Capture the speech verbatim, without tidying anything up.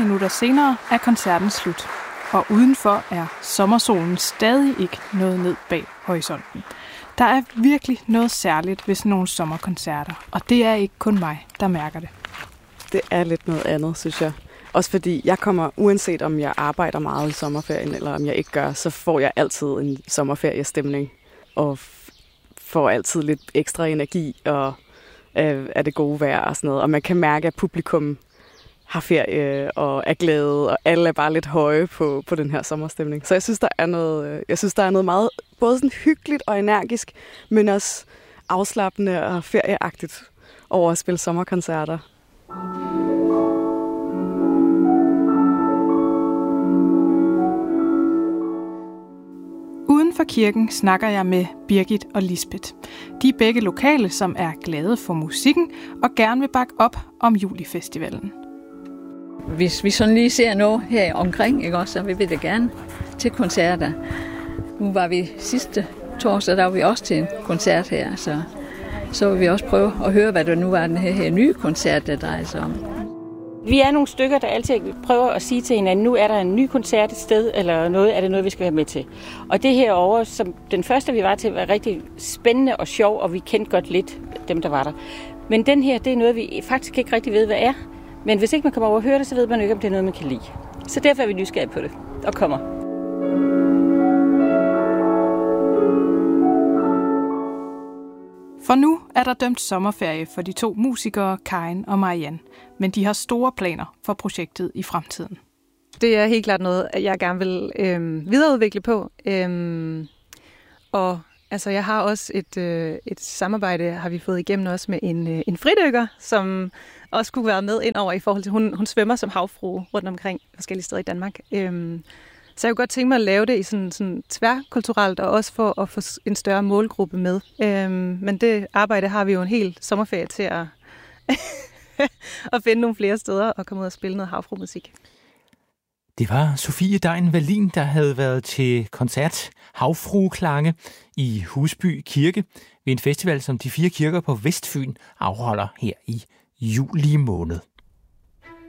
minutter senere er koncerten slut. Og udenfor er sommersolen stadig ikke nået ned bag horisonten. Der er virkelig noget særligt ved sådan nogle sommerkoncerter, og det er ikke kun mig, der mærker det. Det er lidt noget andet, synes jeg. Også fordi jeg kommer, uanset om jeg arbejder meget i sommerferien, eller om jeg ikke gør, så får jeg altid en sommerferiestemning. Og får altid lidt ekstra energi og øh, er det gode vejr og sådan noget. Og man kan mærke, at publikum har ferie og er glade, og alle er bare lidt høje på, på den her sommerstemning. Så jeg synes, der er noget, jeg synes, der er noget meget både sådan hyggeligt og energisk, men også afslappende og ferieagtigt over at spille sommerkoncerter. Uden for kirken snakker jeg med Birgit og Lisbeth. De er begge lokale, som er glade for musikken og gerne vil bakke op om Julifestivalen. Hvis vi sådan lige ser noget her omkring, ikke også, så vil vi da gerne til koncerter. Nu var vi sidste torsdag, der var vi også til en koncert her, så, så vil vi også prøve at høre, hvad der nu var den her, her nye koncert, der drejer sig om. Vi er nogle stykker, der altid prøver at sige til hinanden, nu er der en ny koncert et sted, eller noget, er det noget, vi skal være med til. Og det her over, som den første, vi var til, var rigtig spændende og sjov, og vi kendte godt lidt dem, der var der. Men den her, det er noget, vi faktisk ikke rigtig ved, hvad er. Men hvis ikke man kommer over og hører det, så ved man jo ikke, om det er noget, man kan lide. Så derfor er vi nysgerrige på det, og kommer. For nu er der dømt sommerferie for de to musikere, Karin og Marianne. Men de har store planer for projektet i fremtiden. Det er helt klart noget, jeg gerne vil øh, videreudvikle på. Øh, og altså, jeg har også et, øh, et samarbejde, har vi fået igennem også med en, øh, en fridykker, som også kunne være med ind over i forhold til, hun, hun svømmer som havfrue rundt omkring forskellige steder i Danmark. Øh, Så jeg kunne godt tænke mig at lave det i sådan, sådan tværkulturelt, og også for at få en større målgruppe med. Øhm, men det arbejde har vi jo en hel sommerferie til at, at finde nogle flere steder og komme ud og spille noget havfruemusik. Det var Sofie Dein Wallin, der havde været til koncert Havfrueklange i Husby Kirke ved en festival, som de fire kirker på Vestfyn afholder her i juli måned.